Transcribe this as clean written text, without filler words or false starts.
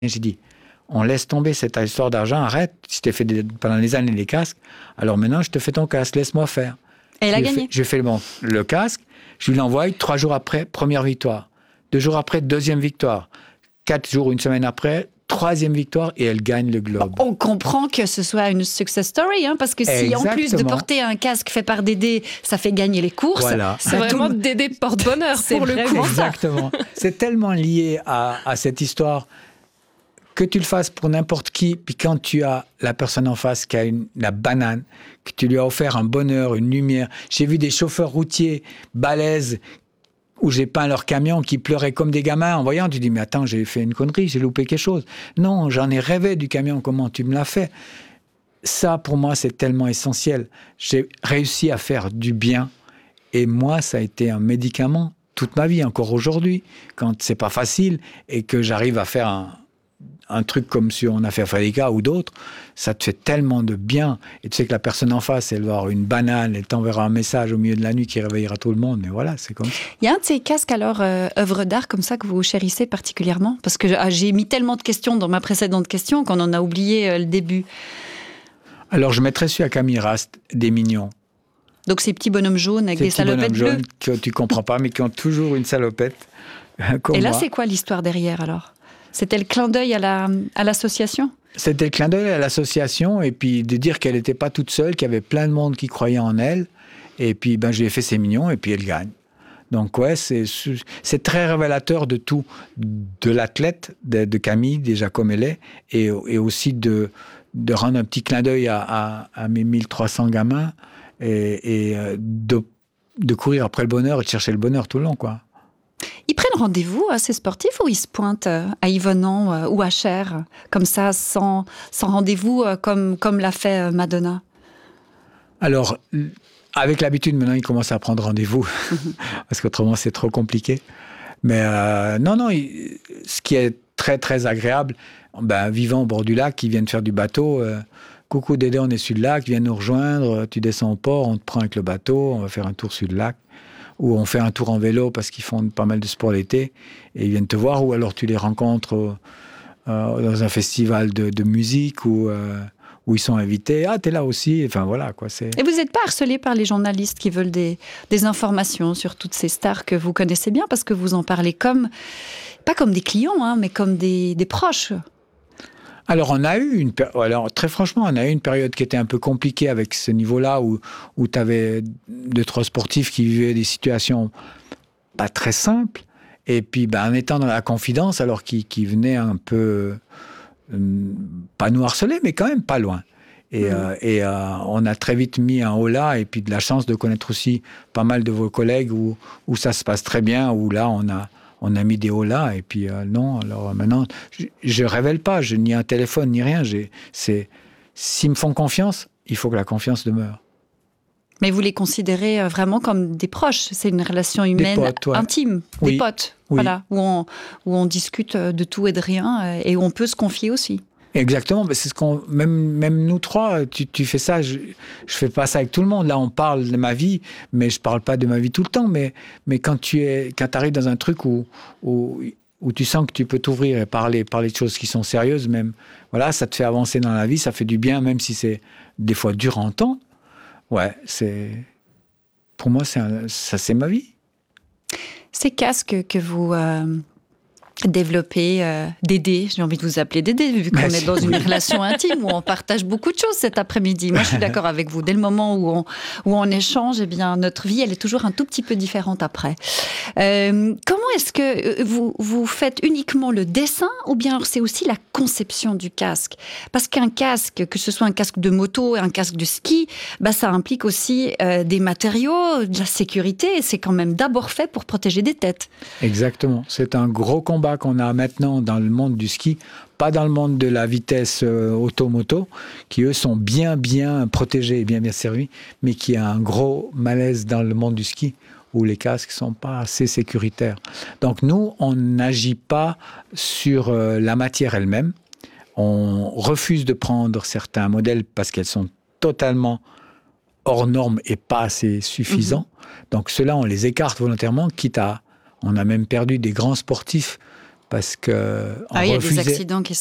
Et j'ai dit, on laisse tomber cette histoire d'argent, arrête. Si tu t'es fait pendant des années des casques, alors maintenant, je te fais ton casque, laisse-moi faire. Et elle a gagné. J'ai fait le casque, je lui l'envoie 3 jours après, première victoire. 2 jours après, deuxième victoire. 4 jours, une semaine après, troisième victoire, et elle gagne le globe. On comprend que ce soit une success story, parce que si en plus de porter un casque fait par Dédé, ça fait gagner les courses, voilà. C'est vraiment Dédé porte-bonheur pour le coup. Exactement. C'est tellement lié à cette histoire que tu le fasses pour n'importe qui, puis quand tu as la personne en face qui a la banane, que tu lui as offert un bonheur, une lumière. J'ai vu des chauffeurs routiers balèzes où j'ai peint leur camion qui pleuraient comme des gamins en voyant. Tu dis, mais attends, j'ai fait une connerie, j'ai loupé quelque chose. Non, j'en ai rêvé du camion, comment tu me l'as fait? Ça, pour moi, c'est tellement essentiel. J'ai réussi à faire du bien. Et moi, ça a été un médicament toute ma vie, encore aujourd'hui, quand c'est pas facile et que j'arrive à faire un truc comme si on a fait à Frederica ou d'autres, ça te fait tellement de bien. Et tu sais que la personne en face, elle va avoir une banane, elle t'enverra un message au milieu de la nuit qui réveillera tout le monde. Mais voilà, c'est comme ça. Il y a un de ces casques, alors, œuvre d'art comme ça, que vous chérissez particulièrement? Parce que j'ai mis tellement de questions dans ma précédente question qu'on en a oublié le début. Alors, je mettrais celui à Camille Rast, des mignons. Donc, ces petits bonhommes jaunes avec des salopettes bleues. Que tu comprends pas, mais qui ont toujours une salopette. Et là, c'est quoi l'histoire derrière, alors? C'était le clin d'œil à l'association? C'était le clin d'œil à l'association, et puis de dire qu'elle n'était pas toute seule, qu'il y avait plein de monde qui croyait en elle. Et puis, je lui ai fait ses mignons, et puis elle gagne. Donc, ouais, c'est très révélateur de tout, de l'athlète, de Camille, déjà comme elle est, et aussi de rendre un petit clin d'œil à mes 1300 gamins, et de courir après le bonheur et de chercher le bonheur tout le long, quoi. Ils prennent rendez-vous à ces sportifs ou ils se pointent à Yvonand ou à Cher, comme ça, sans rendez-vous, comme l'a fait Madonna? Alors, avec l'habitude, maintenant, ils commencent à prendre rendez-vous, parce qu'autrement, c'est trop compliqué. Mais non, ce qui est très, très agréable, vivant au bord du lac, ils viennent faire du bateau. Coucou Dédé, on est sur le lac, viens nous rejoindre, tu descends au port, on te prend avec le bateau, on va faire un tour sur le lac. Ou on fait un tour en vélo parce qu'ils font pas mal de sport l'été et ils viennent te voir, ou alors tu les rencontres dans un festival de musique où ils sont invités. Ah, t'es là aussi. Enfin, voilà, quoi. Et vous n'êtes pas harcelé par les journalistes qui veulent des informations sur toutes ces stars que vous connaissez bien, parce que vous en parlez pas comme des clients, mais comme des proches? Alors, très franchement, on a eu une période qui était un peu compliquée avec ce niveau-là, où tu avais 2-3 sportifs qui vivaient des situations pas très simples. Et puis, en étant dans la confidence, alors qui venaient un peu, pas nous harceler, mais quand même pas loin. Et on a très vite mis un holà, et puis de la chance de connaître aussi pas mal de vos collègues où ça se passe très bien, où là, on a mis des holà, et puis non, alors maintenant, je révèle pas, je ni un téléphone, ni rien. S'ils me font confiance, il faut que la confiance demeure. Mais vous les considérez vraiment comme des proches? C'est une relation humaine intime, des potes, oui. Voilà, où on discute de tout et de rien, et où on peut se confier aussi. Exactement, c'est ce qu'on, même nous trois, tu fais ça, je fais pas ça avec tout le monde. Là, on parle de ma vie, mais je parle pas de ma vie tout le temps. Mais quand tu arrives dans un truc où tu sens que tu peux t'ouvrir et parler de choses qui sont sérieuses, même, voilà, ça te fait avancer dans la vie, ça fait du bien, même si c'est des fois dur à entendre. Ouais, pour moi, c'est ma vie. Ces casques que vous développer Dédé, j'ai envie de vous appeler Dédé, vu qu'on est dans une relation intime où on partage beaucoup de choses cet après-midi. Moi, je suis d'accord avec vous. Dès le moment où on échange, eh bien, notre vie, elle est toujours un tout petit peu différente après. Comment est-ce que vous faites uniquement le dessin, ou bien c'est aussi la conception du casque? Parce qu'un casque, que ce soit un casque de moto et un casque de ski, ça implique aussi des matériaux, de la sécurité. C'est quand même d'abord fait pour protéger des têtes. Exactement. C'est un gros combat qu'on a maintenant dans le monde du ski, pas dans le monde de la vitesse auto-moto, qui eux sont bien protégés et bien servis, mais qui a un gros malaise dans le monde du ski, où les casques sont pas assez sécuritaires. Donc nous, on n'agit pas sur la matière elle-même. On refuse de prendre certains modèles parce qu'elles sont totalement hors normes et pas assez suffisants. Donc ceux-là, on les écarte volontairement, on a même perdu des grands sportifs parce que il y a des accidents qui